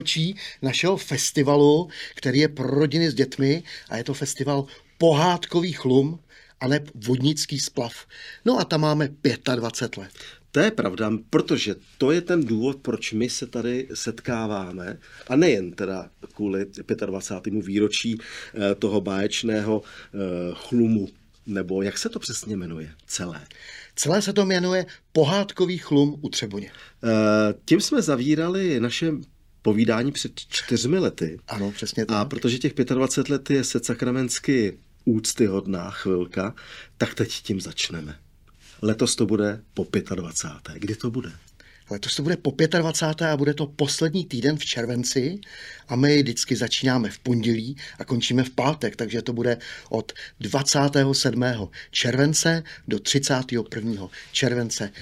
výročí našeho festivalu, který je pro rodiny s dětmi a je to festival Pohádkový chlum aneb Vodnický splav. No a tam máme 25 let. To je pravda, protože to je ten důvod, proč my se tady setkáváme a nejen teda kvůli 25. výročí toho báječného chlumu, nebo jak se to přesně jmenuje celé? Celé se to jmenuje Pohádkový chlum u Třeboně. Tím jsme zavírali naše povídání před 4 lety. Ano, přesně tak. A protože těch 25 let je setsakramentsky úctyhodná chvilka, tak teď tím začneme. Letos to bude po 25. Kdy to bude? Letos to bude po 25. a bude to poslední týden v červenci a my vždycky začínáme v pondělí a končíme v pátek, takže to bude od 27. července do 31. července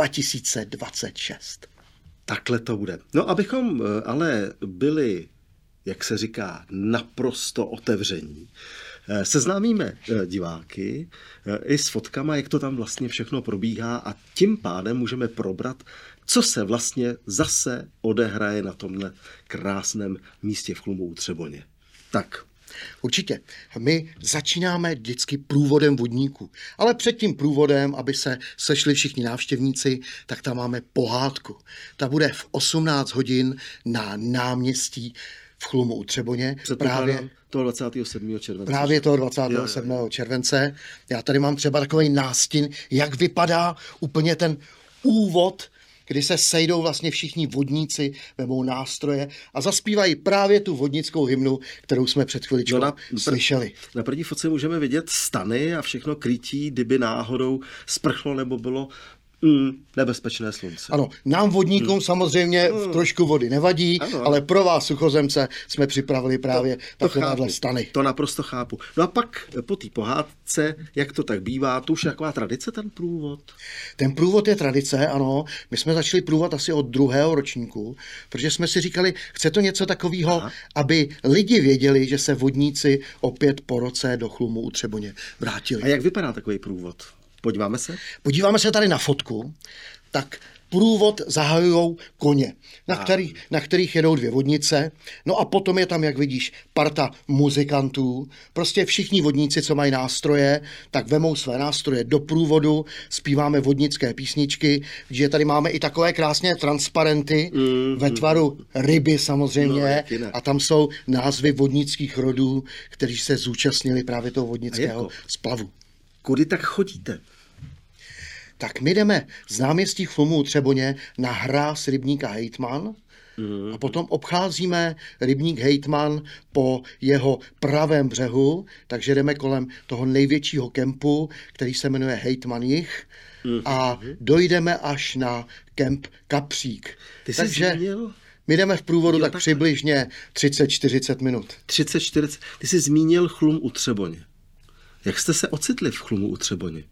2026. Takhle to bude. No, abychom ale byli, jak se říká, naprosto otevření, seznámíme diváky i s fotkama, jak to tam vlastně všechno probíhá a tím pádem můžeme probrat, co se vlastně zase odehraje na tomhle krásném místě v Chlumu u Třeboně. Tak. Určitě. My začínáme vždycky průvodem vodníků. Ale před tím průvodem, aby se sešli všichni návštěvníci, tak tam máme pohádku. Ta bude v 18 hodin na náměstí v Chlumu u Třeboně. Právě toho 27. července. Právě toho 27. července. Já tady mám třeba takový nástin, jak vypadá úplně ten úvod, kdy se sejdou vlastně všichni vodníci, vemou nástroje a zaspívají právě tu vodnickou hymnu, kterou jsme před chviličkou slyšeli. Na první fotce můžeme vidět stany a všechno krytí, kdyby náhodou sprchlo nebo bylo nebezpečné slunce. Ano, nám vodníkům samozřejmě trošku vody nevadí, ale pro vás suchozemce jsme připravili právě takovéhle stany. To naprosto chápu. No a pak po té pohádce, jak to tak bývá, to už je taková tradice ten průvod? Ten průvod je tradice, ano. My jsme začali průvod asi od 2. ročníku, protože jsme si říkali, chce to něco takového, aby lidi věděli, že se vodníci opět po roce do Chlumu u Třeboně vrátili. A jak vypadá takový průvod? Podíváme se? Podíváme se tady na fotku. Tak průvod zahajujou koně, na kterých jedou 2 vodnice. No a potom je tam, jak vidíš, parta muzikantů. Prostě všichni vodníci, co mají nástroje, tak vemou své nástroje do průvodu, zpíváme vodnické písničky, že tady máme i takové krásné transparenty ve tvaru ryby samozřejmě. A tam jsou názvy vodnických rodů, kteří se zúčastnili právě toho vodnického splavu. Kudy tak chodíte? Tak my jdeme z náměstí Chlumu u Třeboně na hráz rybníka Hejtman a potom obcházíme rybník Hejtman po jeho pravém břehu, takže jdeme kolem toho největšího kempu, který se jmenuje Hejtman Jih a dojdeme až na kemp Kapřík. Takže my jdeme v průvodu tak přibližně 30-40 minut. 30-40. Ty jsi zmínil Chlum u Třeboně. Jak jste se ocitli v Chlumu u Třeboně?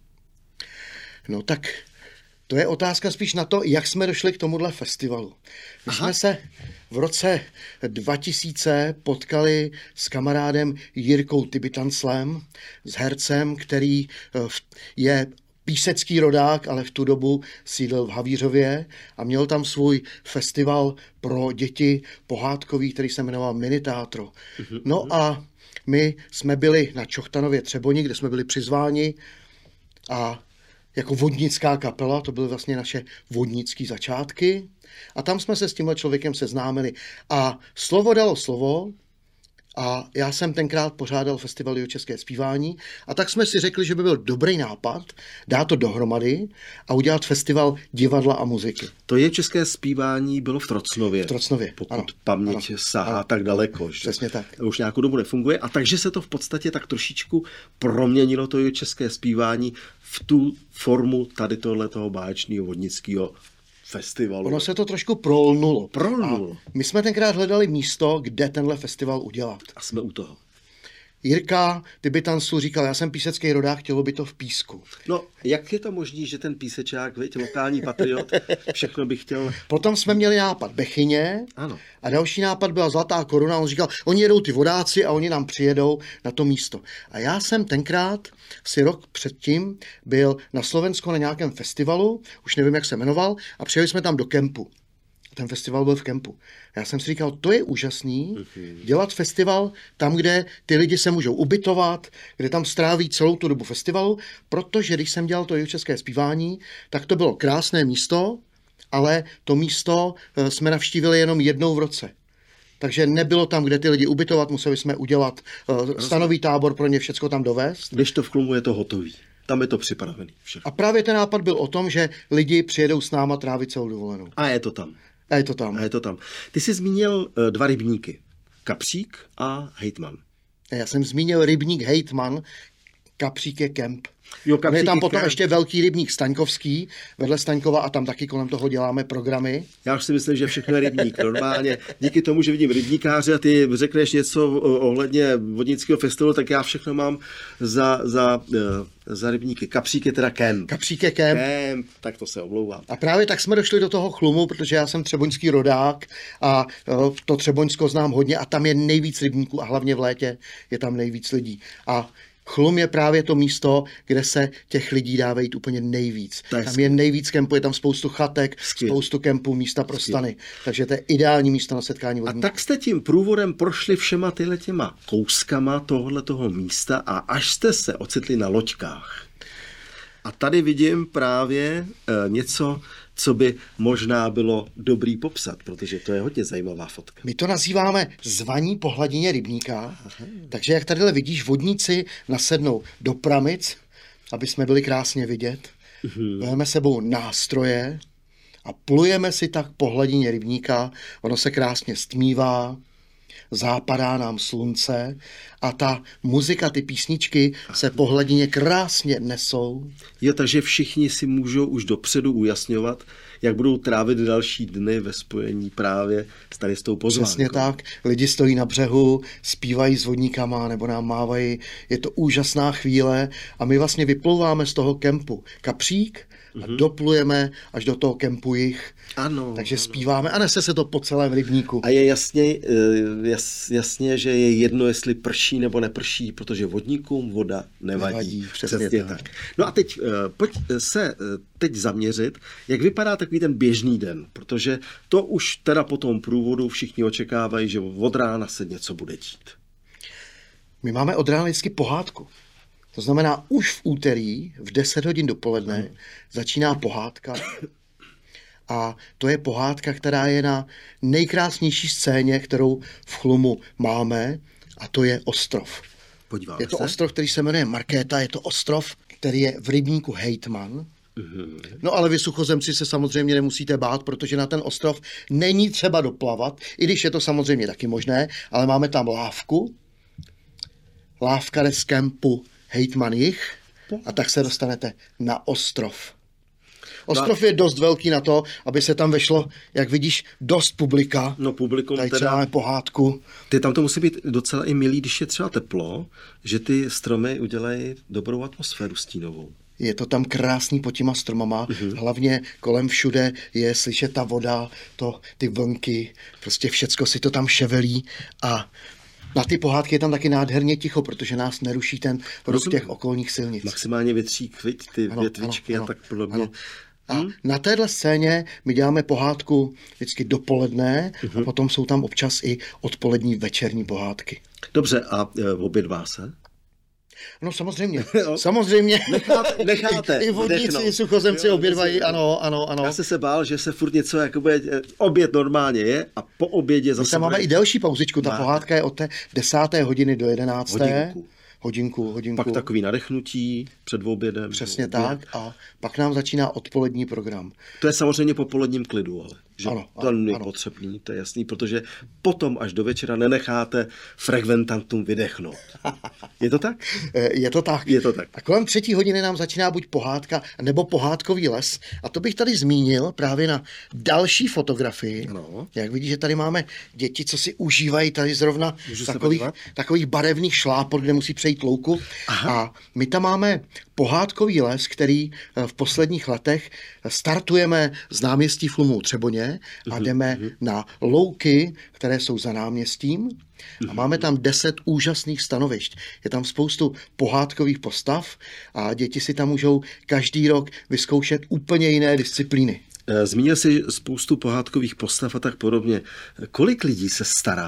No tak to je otázka spíš na to, jak jsme došli k tomuhle festivalu. My jsme se v roce 2000 potkali s kamarádem Jirkou Tybitanclem, s hercem, který je písecký rodák, ale v tu dobu sídlil v Havířově a měl tam svůj festival pro děti pohádkový, který se jmenoval Minitátro. No a my jsme byli na Čochtanově Třeboni, kde jsme byli přizváni a jako vodnická kapela, to byly vlastně naše vodnické začátky a tam jsme se s tímhle člověkem seznámili a slovo dalo slovo a já jsem tenkrát pořádal festival Jihočeské zpívání a tak jsme si řekli, že by byl dobrý nápad dát to dohromady a udělat festival divadla a muziky. To Jihočeské zpívání bylo v Trocnově. V Trocnově, pokud paměť sahá tak daleko. Že? Přesně tak. Už nějakou dobu nefunguje a takže se to v podstatě tak trošičku proměnilo to Jihočeské zpívání v tu formu tady tohletoho báječného vodnického festivalu. Ono se to trošku prolnulo. A my jsme tenkrát hledali místo, kde tenhle festival udělat. A jsme u toho. Jirka Tybitanců říkal, já jsem písecký rodák, chtělo by to v Písku. No, jak je to možný, že ten písečák, lokální patriot, všechno by chtěl... Potom jsme měli nápad Bechyně ano. A další nápad byla Zlatá Koruna. On říkal, oni jedou ty vodáci a oni nám přijedou na to místo. A já jsem tenkrát, asi rok předtím, byl na Slovensku na nějakém festivalu, už nevím, jak se jmenoval, a přijeli jsme tam do kempu. Ten festival byl v kempu. Já jsem si říkal, to je úžasný, dělat festival tam, kde ty lidi se můžou ubytovat, kde tam stráví celou tu dobu festivalu, protože když jsem dělal to jihočeské zpívání, tak to bylo krásné místo, ale to místo jsme navštívili jenom jednou v roce. Takže nebylo tam, kde ty lidi ubytovat, museli jsme udělat stanový tábor pro ně, všecko tam dovést. Když to v Chlumu je to hotový. Tam je to připravený. Všechno. A právě ten nápad byl o tom, že lidi přijedou s náma trávit celou dovolenou. A je to tam. A je to tam. A je to tam. Ty jsi zmínil 2 rybníky. Kapřík a Hejtman. Já jsem zmínil rybník Hejtman, Kapřík je kemp. Jo, On je tam je potom kemp. ještě velký rybník Staňkovský, vedle Staňkova a tam taky kolem toho děláme programy. Já už si myslím, že všechno je rybník. Normálně díky tomu, že vidím rybníkáře a ty řekneš něco ohledně vodnického festivalu, tak já všechno mám za rybníky. Kapřík je teda kemp. Kapřík je kemp. Kemp, tak to se omlouvám. A právě tak jsme došli do toho Chlumu, protože já jsem třeboňský rodák a to Třeboňsko znám hodně a tam je nejvíc rybníků a hlavně v létě je tam nejvíc lidí. A Chlum je právě to místo, kde se těch lidí dá vejít úplně nejvíc. Tam je nejvíc kempu, je tam spoustu chatek, spoustu kempů, místa pro stany. Takže to je ideální místo na setkání vodníků. A tak jste tím průvodem prošli všema těma kouskama toho místa a až jste se ocitli na loďkách. A tady vidím právě něco, co by možná bylo dobrý popsat, protože to je hodně zajímavá fotka. My to nazýváme zvaní po hladině rybníka, takže jak tadyhle vidíš, vodníci nasednou do pramic, aby jsme byli krásně vidět, vezmeme sebou nástroje a plujeme si tak po hladině rybníka, ono se krásně stmívá, západá nám slunce a ta muzika, ty písničky se po hladině krásně nesou. Jo, takže všichni si můžou už dopředu ujasňovat, jak budou trávit další dny ve spojení právě s tou pozvánkou. Přesně tak. Lidi stojí na břehu, zpívají s vodníkama nebo nám mávají. Je to úžasná chvíle a my vlastně vyplouváme z toho kempu Kapřík a doplujeme až do toho kempu Jih. Ano. Takže zpíváme a nese se to po celém rybníku. A je jasně, že je jedno, jestli prší nebo neprší, protože vodníkům voda nevadí. Přesně tak. No a teď pojď se zaměřit, jak vypadá takový ten běžný den, protože to už teda po tom průvodu všichni očekávají, že od rána se něco bude dít. My máme od rána vždycky pohádku. To znamená, už v úterý v 10 hodin dopoledne začíná pohádka. A to je pohádka, která je na nejkrásnější scéně, kterou v Chlumu máme, a to je ostrov. Podíváme je to se. Ostrov, který se jmenuje Markéta, je to ostrov, který je v rybníku Hejtman. No ale vy suchozemci se samozřejmě nemusíte bát, protože na ten ostrov není třeba doplavat, i když je to samozřejmě taky možné, ale máme tam lávku. Lávka jde z kempu Hejtman Jih a tak se dostanete na ostrov. Ostrov je dost velký na to, aby se tam vešlo, jak vidíš, dost publika. No publikum tady teda... máme pohádku. Tam to musí být docela i milý, když je třeba teplo, že ty stromy udělají dobrou atmosféru stínovou. Je to tam krásný pod těma stromama, hlavně kolem všude je slyšet ta voda, ty vlnky, prostě všecko si to tam ševelí a na ty pohádky je tam taky nádherně ticho, protože nás neruší ten ruch těch okolních silnic. Maximálně větřík, ty větvičky a tak podobně. A na téhle scéně my děláme pohádku vždycky dopoledne a potom jsou tam občas i odpolední večerní pohádky. Dobře, a obědvá se? No samozřejmě, samozřejmě. Necháte I vodníci, i suchozemci obědvají, ano. Já jsem se bál, že se furt něco, jakoby oběd normálně je a po obědě zase... My tam máme i delší pauzičku, ta pohádka je od té 10. hodiny do 11. Hodinku. Pak takový nadechnutí před obědem. Přesně tak a pak nám začíná odpolední program. To je samozřejmě po poledním klidu, ale že ano, to není potřebný, to je jasný, protože potom až do večera nenecháte frekventantům vydechnout. Je to tak? Je to tak. Je to tak. A kolem 3. hodiny nám začíná buď pohádka, nebo pohádkový les. A to bych tady zmínil právě na další fotografii. Ano. Jak vidíš, že tady máme děti, co si užívají tady zrovna takových barevných šlápot, kde musí přejít louku. Aha. A my tam máme pohádkový les, který v posledních letech startujeme z náměstí v Chlumu Třeboně a jdeme na louky, které jsou za náměstím. A máme tam 10 úžasných stanovišť. Je tam spoustu pohádkových postav a děti si tam můžou každý rok vyzkoušet úplně jiné disciplíny. Zmínil jsi spoustu pohádkových postav a tak podobně. Kolik lidí se stará